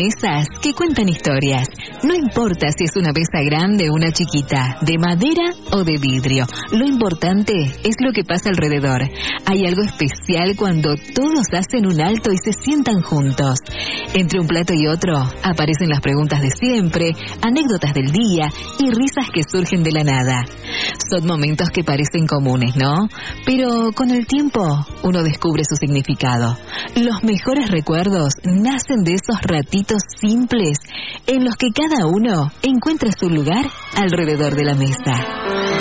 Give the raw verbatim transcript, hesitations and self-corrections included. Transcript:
mesas que cuentan historias. No importa si es una mesa grande o una chiquita, de madera o de vidrio. Lo importante es lo que pasa alrededor. Hay algo especial cuando todos hacen un alto y se sientan juntos. Entre un plato y otro aparecen las preguntas de siempre, anécdotas del día y risas que surgen de la nada. Son momentos que parecen comunes, ¿no? Pero con el tiempo uno descubre su significado. Los mejores recuerdos nacen de esos ratitos simples en los que cada uno encuentra su lugar alrededor de la mesa.